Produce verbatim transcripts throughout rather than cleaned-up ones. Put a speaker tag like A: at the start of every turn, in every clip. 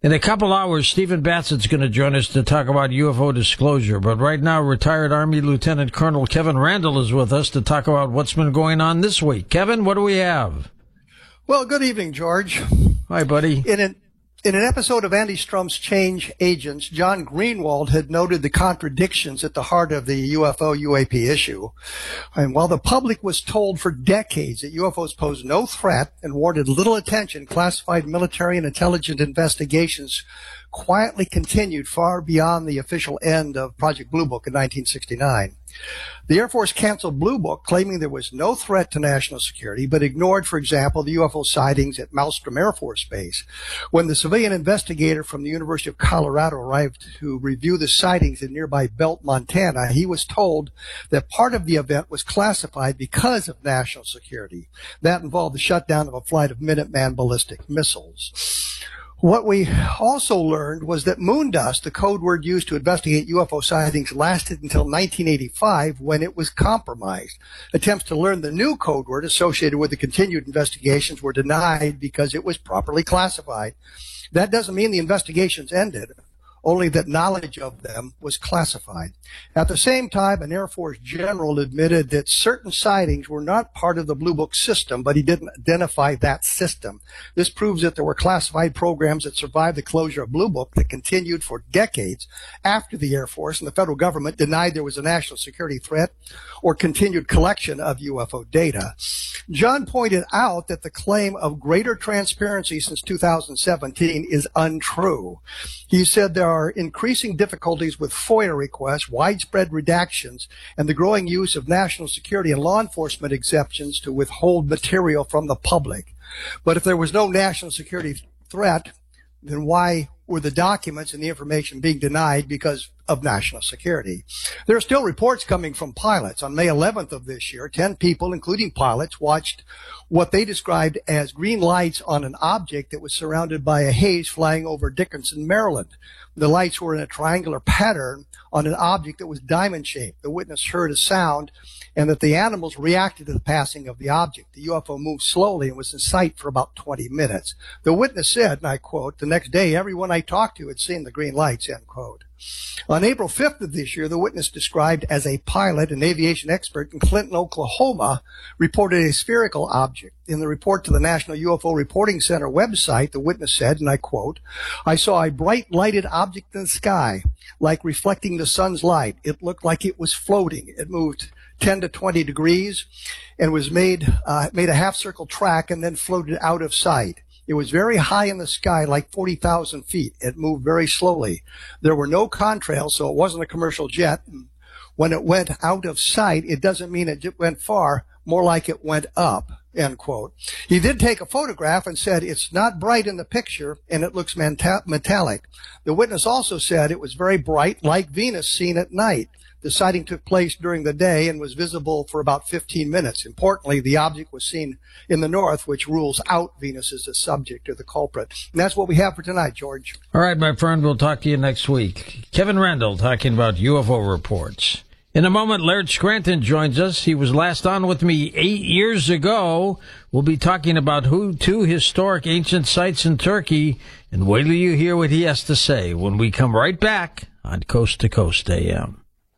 A: In a couple hours, Stephen Bassett's going to join us to talk about U F O disclosure. But right now, retired Army Lieutenant Colonel Kevin Randle is with us to talk about what's been going on this week. Kevin, what do we have?
B: Well, good evening, George.
A: Hi, buddy.
B: In an, in an episode of Andy Strum's Change Agents, John Greenwald had noted the contradictions at the heart of the U F O U A P issue. And while the public was told for decades that U F Os pose no threat and warranted little attention, classified military and intelligence investigations quietly continued far beyond the official end of Project Blue Book in nineteen sixty-nine. The Air Force canceled Blue Book, claiming there was no threat to national security, but ignored, for example, the U F O sightings at Malmstrom Air Force Base. When the civilian investigator from the University of Colorado arrived to review the sightings in nearby Belt, Montana, he was told that part of the event was classified because of national security. That involved the shutdown of a flight of Minuteman ballistic missiles. What we also learned was that moon dust, the code word used to investigate U F O sightings, lasted until nineteen eighty-five when it was compromised. Attempts to learn the new code word associated with the continued investigations were denied because it was properly classified. That doesn't mean the investigations ended, only that knowledge of them was classified. At the same time, an Air Force general admitted that certain sightings were not part of the Blue Book system, but he didn't identify that system. This proves that there were classified programs that survived the closure of Blue Book that continued for decades after the Air Force and the federal government denied there was a national security threat or continued collection of U F O data. John pointed out that the claim of greater transparency since two thousand seventeen is untrue. He said there are increasing difficulties with FOIA requests, widespread redactions, and the growing use of national security and law enforcement exceptions to withhold material from the public. But if there was no national security threat, then why were the documents and the information being denied because of national security? There are still reports coming from pilots. On May eleventh of this year, ten people, including pilots, watched what they described as green lights on an object that was surrounded by a haze flying over Dickinson, Maryland. The lights were in a triangular pattern on an object that was diamond-shaped. The witness heard a sound and that the animals reacted to the passing of the object. The U F O moved slowly and was in sight for about twenty minutes. The witness said, and I quote, "The next day, everyone I talked to had seen the green lights," end quote. On April fifth of this year, the witness, described as a pilot and aviation expert in Clinton, Oklahoma, reported a spherical object. In the report to the National U F O Reporting Center website, the witness said, and I quote, "I saw a bright lighted object in the sky, like reflecting the sun's light. It looked like it was floating. It moved ten to twenty degrees and was made, uh, made a half circle track and then floated out of sight. It was very high in the sky, like forty thousand feet. It moved very slowly. There were no contrails, so it wasn't a commercial jet. When it went out of sight, it doesn't mean it went far, more like it went up," end quote. He did take a photograph and said, "It's not bright in the picture and it looks metallic." The witness also said it was very bright, like Venus seen at night. The sighting took place during the day and was visible for about fifteen minutes. Importantly, the object was seen in the north, which rules out Venus as the subject or the culprit. And that's what we have for tonight, George.
A: All right, my friend, we'll talk to you next week. Kevin Randle talking about U F O reports. In a moment, Laird Scranton joins us. He was last on with me eight years ago. We'll be talking about who two historic ancient sites in Turkey, and wait till you hear what he has to say when we come right back on Coast to Coast A M.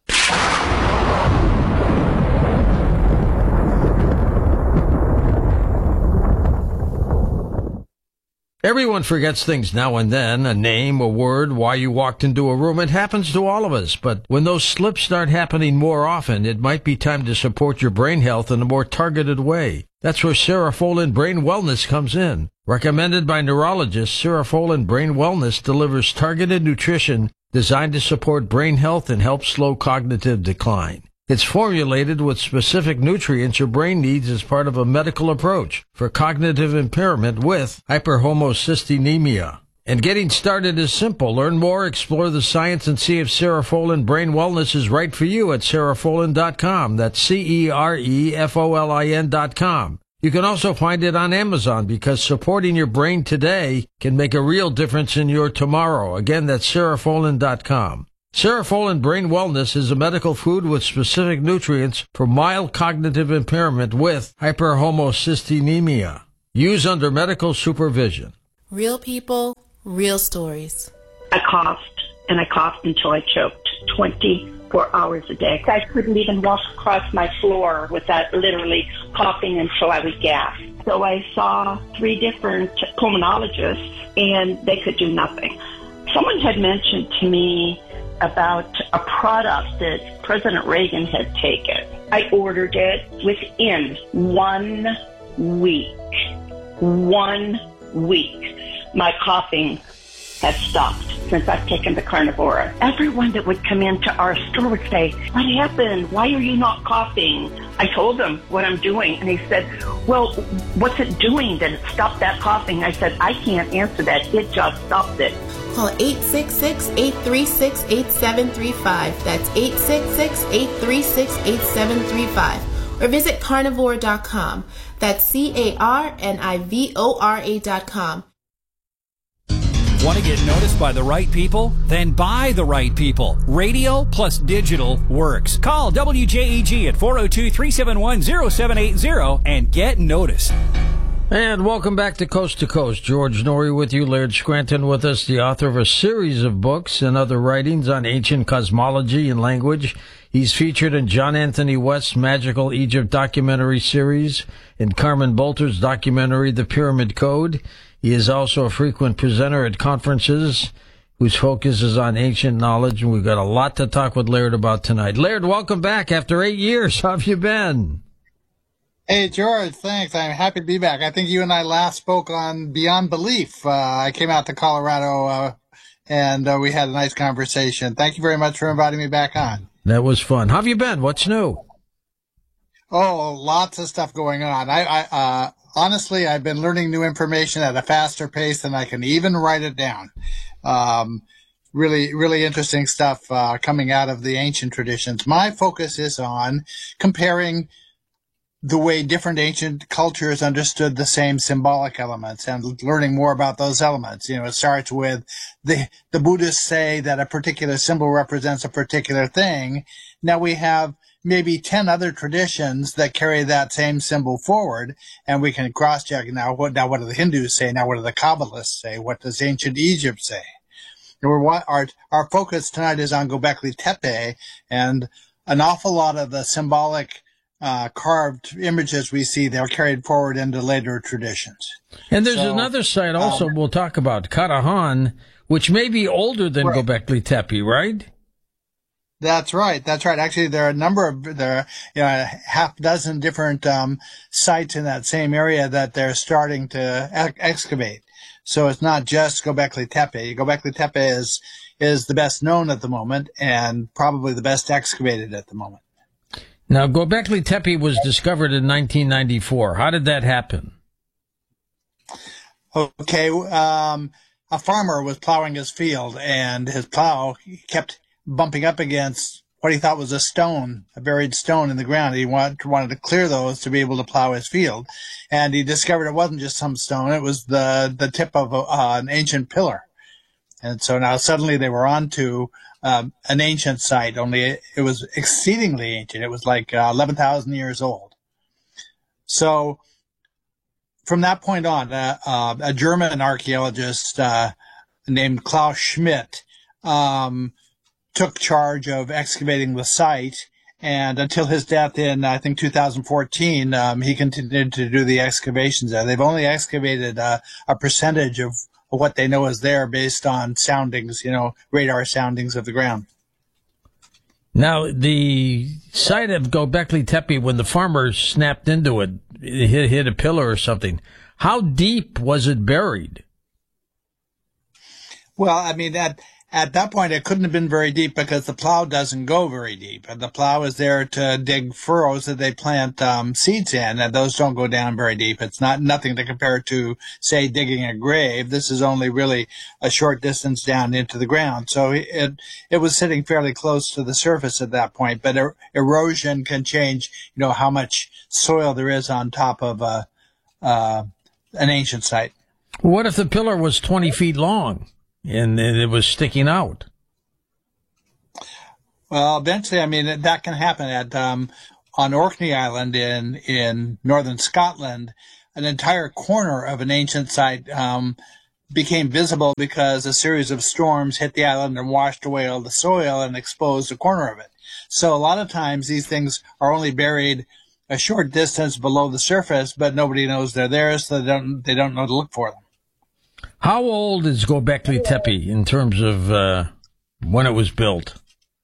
A: Everyone forgets things now and then, a name, a word, why you walked into a room. It happens to all of us, but when those slips start happening more often, it might be time to support your brain health in a more targeted way. That's where Cerefolin Brain Wellness comes in. Recommended by neurologists, Cerefolin Brain Wellness delivers targeted nutrition designed to support brain health and help slow cognitive decline. It's formulated with specific nutrients your brain needs as part of a medical approach for cognitive impairment with hyperhomocystinemia. And getting started is simple. Learn more, explore the science, and see if Cerefolin Brain Wellness is right for you at cerefolin dot com. That's C E R E F O L I N dot com. You can also find it on Amazon because supporting your brain today can make a real difference in your tomorrow. Again, that's cerefolin dot com. Cerefolin Brain Wellness is a medical food with specific nutrients for mild cognitive impairment with hyperhomocystinemia. Use under medical supervision.
C: Real people, Real stories.
D: I coughed, and I coughed until I choked twenty-four hours a day. I couldn't even walk across my floor without literally coughing until I would gasp. So I saw three different pulmonologists, and they could do nothing. Someone had mentioned to me about a product that President Reagan had taken. I ordered it within one week. One week. My coughing has stopped since I've taken the Carnivora. Everyone that would come into our store would say, "What happened? Why are you not coughing?" I told them what I'm doing, and he said, "Well, what's it doing that it stopped that coughing?" I said, "I can't answer that. It just stopped it."
C: Call eight six six, eight three six, eight seven three five. That's eight six six, eight three six, eight seven three five. Or visit carnivore dot com. That's C A R N I V O R A dot com.
E: Want to get noticed by the right people? Then buy the right people. Radio plus digital works. Call W J E G at four oh two, three seven one, oh seven eight oh and get noticed.
A: And welcome back to Coast to Coast. George Noory with you, Laird Scranton with us, the author of a series of books and other writings on ancient cosmology and language. He's featured in John Anthony West's Magical Egypt documentary series, in Carmen Bolter's documentary, The Pyramid Code. He is also a frequent presenter at conferences whose focus is on ancient knowledge, and we've got a lot to talk with Laird about tonight. Laird, welcome back after eight years. How have you been?
F: Hey, George, thanks. I'm happy to be back. I think you and I last spoke on Beyond Belief. Uh, I came out to Colorado, uh, and uh, we had a nice conversation. Thank you very much for inviting me back on.
A: That was fun. How have you been? What's new?
F: Oh, lots of stuff going on. I, I uh, honestly, I've been learning new information at a faster pace than I can even write it down. Um, really, really interesting stuff uh, coming out of the ancient traditions. My focus is on comparing the way different ancient cultures understood the same symbolic elements and learning more about those elements. You know, it starts with the, the Buddhists say that a particular symbol represents a particular thing. Now we have maybe ten other traditions that carry that same symbol forward, and we can cross-check now. What, now what do the Hindus say? Now what do the Kabbalists say? What does ancient Egypt say? And we're, our, our focus tonight is on Göbekli Tepe, and an awful lot of the symbolic Uh, carved images we see, they're carried forward into later traditions.
A: And there's
F: so,
A: another site also
F: um,
A: we'll talk about, Katahan, which may be older than
F: right.
A: Göbekli Tepe, right?
F: That's right. That's right. Actually, there are a number of, there are you know, a half dozen different um, sites in that same area that they're starting to ex- excavate. So it's not just Göbekli Tepe. Göbekli Tepe is, is the best known at the moment and probably the best excavated at the moment.
A: Now, Göbekli Tepe was discovered in nineteen ninety-four. How did that happen?
F: Okay, um, a farmer was plowing his field, and his plow kept bumping up against what he thought was a stone, a buried stone in the ground. He wanted, wanted to clear those to be able to plow his field, and he discovered it wasn't just some stone; it was the the tip of a, uh, an ancient pillar. And so now suddenly they were on to um, an ancient site, only it, it was exceedingly ancient. It was like uh, eleven thousand years old. So from that point on, uh, uh, a German archaeologist uh, named Klaus Schmidt um, took charge of excavating the site. And until his death in, I think, two thousand fourteen, um, he continued to do the excavations there. They've only excavated uh, a percentage of what they know is there based on soundings, you know, radar soundings of the ground.
A: Now, the site of Göbekli Tepe, when the farmer snapped into it, it hit, hit a pillar or something, how deep was it buried?
F: Well, I mean, at, at that point, it couldn't have been very deep because the plow doesn't go very deep. And the plow is there to dig furrows that they plant um, seeds in, and those don't go down very deep. It's not nothing to compare to, say, digging a grave. This is only really a short distance down into the ground. So it it was sitting fairly close to the surface at that point. But er- erosion can change, you know, how much soil there is on top of a, uh, an ancient site.
A: What if the pillar was twenty feet long? And it was sticking out?
F: Well, eventually, I mean, that can happen at um, on Orkney Island in, in northern Scotland. An entire corner of an ancient site um, became visible because a series of storms hit the island and washed away all the soil and exposed a corner of it. So a lot of times these things are only buried a short distance below the surface, but nobody knows they're there, so they don't they don't know to look for them.
A: How old is Göbekli Tepe in terms of uh, when it was built?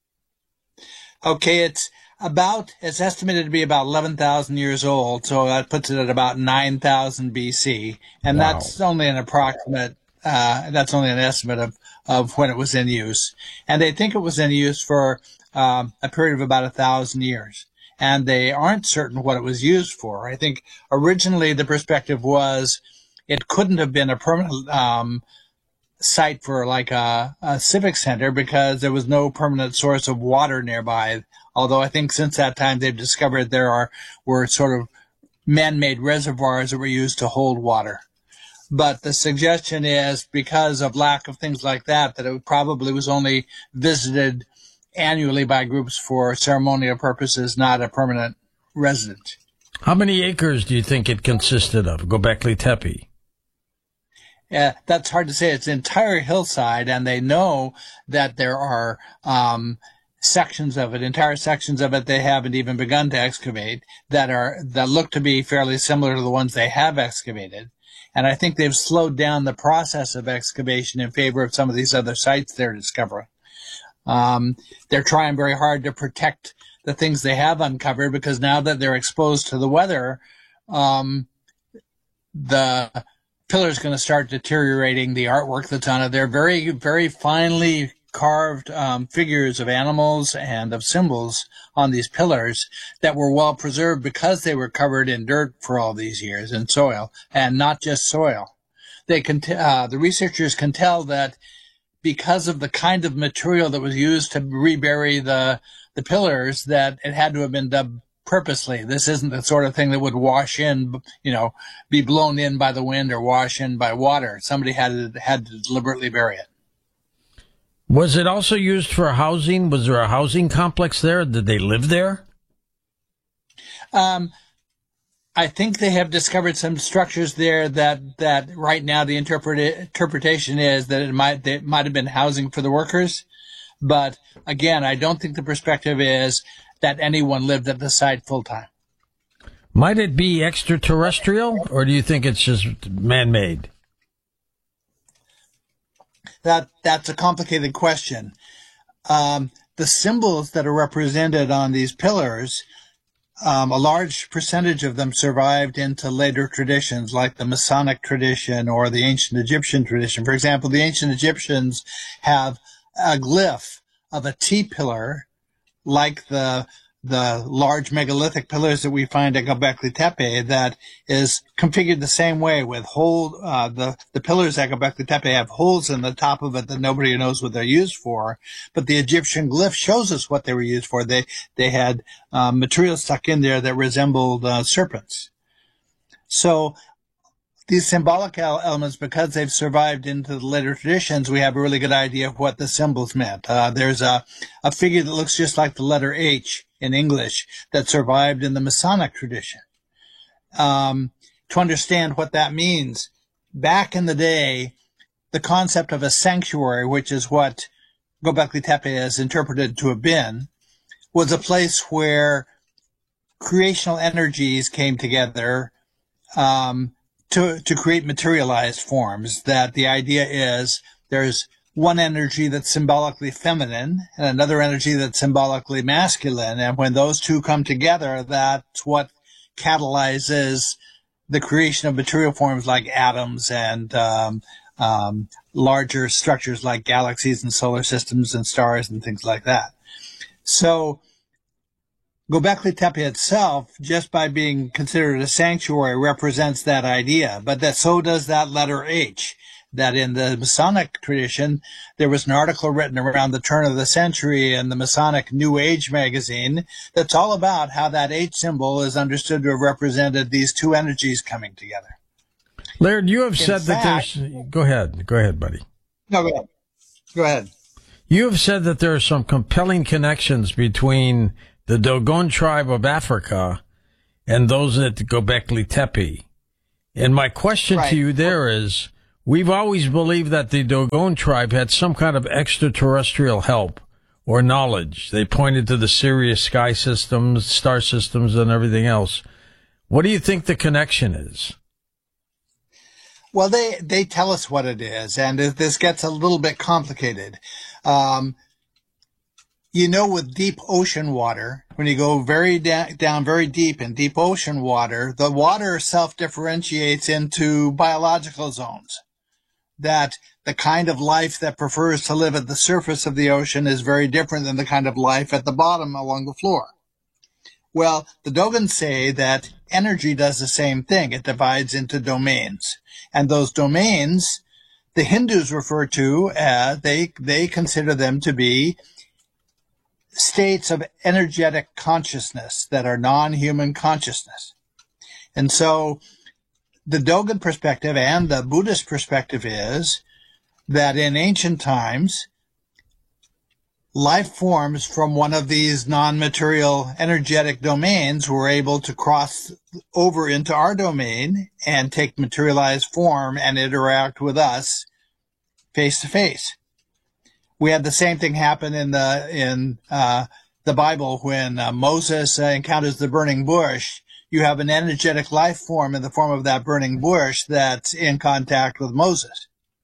F: Okay, it's about, it's estimated to be about eleven thousand years old, so that puts it at about nine thousand B C, and wow. that's only an approximate, uh, that's only an estimate of, of when it was in use. And they think it was in use for um, a period of about a thousand years, and they aren't certain what it was used for. I think originally the perspective was it couldn't have been a permanent um, site for like a, a civic center because there was no permanent source of water nearby. Although I think since that time they've discovered there are were sort of man-made reservoirs that were used to hold water. But the suggestion is because of lack of things like that, that it probably was only visited annually by groups for ceremonial purposes, not a permanent resident.
A: How many acres do you think it consisted of, Göbekli Tepe?
F: Yeah, that's hard to say. It's an entire hillside, and they know that there are um, sections of it, entire sections of it they haven't even begun to excavate that are that look to be fairly similar to the ones they have excavated. And I think they've slowed down the process of excavation in favor of some of these other sites they're discovering. Um, they're trying very hard to protect the things they have uncovered because now that they're exposed to the weather, um, the pillar is going to start deteriorating the artwork that's on it. They're very, very finely carved um, figures of animals and of symbols on these pillars that were well preserved because they were covered in dirt for all these years and soil, and not just soil. They can t- uh, the researchers can tell that because of the kind of material that was used to rebury the the pillars, that it had to have been done purposely. This isn't the sort of thing that would wash in, you know, be blown in by the wind or wash in by water. Somebody had to, had to deliberately bury it.
A: Was it also used for housing? Was there a housing complex there? Did they live there?
F: Um, I think they have discovered some structures there that, that right now the interpret, interpretation is that it might, it might have been housing for the workers. But again, I don't think the perspective is that anyone lived at the site full time.
A: Might it be extraterrestrial, or do you think it's just man-made?
F: That that's a complicated question. Um, the symbols that are represented on these pillars, um, a large percentage of them survived into later traditions, like the Masonic tradition or the ancient Egyptian tradition. For example, the ancient Egyptians have a glyph of a T-pillar, like the the large megalithic pillars that we find at Göbekli Tepe, that is configured the same way with hole. Uh, the the pillars at Göbekli Tepe have holes in the top of it that nobody knows what they're used for. But the Egyptian glyph shows us what they were used for. They they had um, material stuck in there that resembled uh, serpents. So these symbolic elements, because they've survived into the later traditions, we have a really good idea of what the symbols meant. Uh, there's a, a figure that looks just like the letter H in English that survived in the Masonic tradition. Um, to understand what that means, back in the day, the concept of a sanctuary, which is what Göbekli Tepe is interpreted to have been, was a place where creational energies came together, um, to, to create materialized forms. That the idea is there's one energy that's symbolically feminine and another energy that's symbolically masculine. And when those two come together, that's what catalyzes the creation of material forms like atoms and, um, um, larger structures like galaxies and solar systems and stars and things like that. So Göbekli Tepe itself, just by being considered a sanctuary, represents that idea, but that so does that letter H, that in the Masonic tradition, there was an article written around the turn of the century in the Masonic New Age magazine that's all about how that H symbol is understood to have represented these two energies coming together.
A: Laird, you have
F: in
A: said
F: fact,
A: that there's... Go ahead. Go ahead, buddy.
F: No, go ahead. Go ahead.
A: You have said that there are some compelling connections between the Dogon tribe of Africa and those at Göbekli Tepe. And my question
F: right.
A: to you there is, We've always believed that the Dogon tribe had some kind of extraterrestrial help or knowledge. They pointed to the Sirius sky systems, star systems, and everything else. What do you think the connection is?
F: Well, they, they tell us what it is, and this gets a little bit complicated. Um, you know, with deep ocean water, when you go very da- down very deep in deep ocean water, the water self-differentiates into biological zones. That the kind of life that prefers to live at the surface of the ocean is very different than the kind of life at the bottom along the floor. Well, the Dogons say that energy does the same thing. It divides into domains. And those domains, the Hindus refer to as, they, they consider them to be states of energetic consciousness that are non-human consciousness. And so the Dogon perspective and the Buddhist perspective is that in ancient times, life forms from one of these non-material energetic domains were able to cross over into our domain and take materialized form and interact with us face to face. We had the same thing happen in the in uh, the Bible when uh, Moses uh, encounters the burning bush. You have an energetic life form in the form of that burning bush that's in contact with Moses.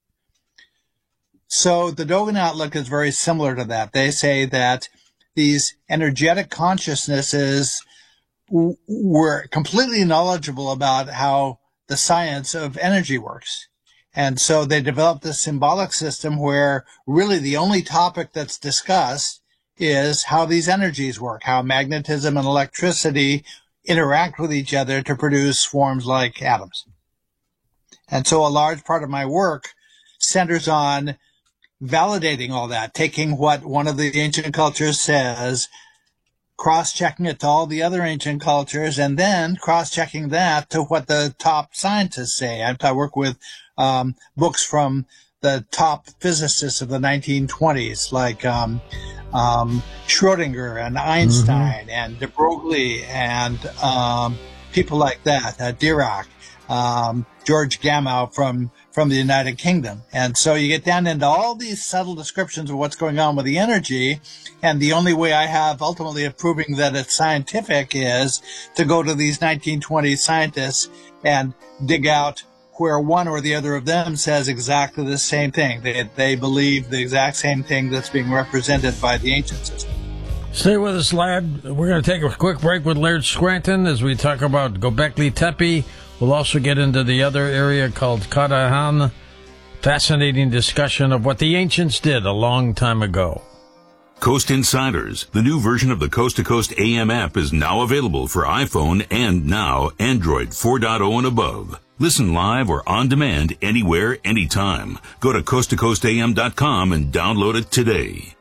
F: So the Dogon outlook is very similar to that. They say that these energetic consciousnesses w- were completely knowledgeable about how the science of energy works. And so they developed this symbolic system where really the only topic that's discussed is how these energies work, how magnetism and electricity interact with each other to produce forms like atoms. And so a large part of my work centers on validating all that, taking what one of the ancient cultures says, cross-checking it to all the other ancient cultures, and then cross-checking that to what the top scientists say. I, I work with um, books from the top physicists of the nineteen twenties, like um, um, Schrodinger and Einstein mm-hmm. and de Broglie and um, people like that, uh, Dirac, um, George Gamow from from the United Kingdom. And so you get down into all these subtle descriptions of what's going on with the energy, and the only way I have ultimately of proving that it's scientific is to go to these nineteen twenties scientists and dig out where one or the other of them says exactly the same thing. They, they believe the exact same thing that's being represented by the ancient system.
A: Stay with us, Laird. We're going to take a quick break with Laird Scranton as we talk about Göbekli Tepe. We'll also get into the other area called Kadahan. Fascinating discussion of what the ancients did a long time ago.
G: Coast Insiders, the new version of the Coast to Coast A M app, is now available for iPhone and now Android four point oh and above. Listen live or on demand anywhere, anytime. Go to coast to coast a m dot com and download it today.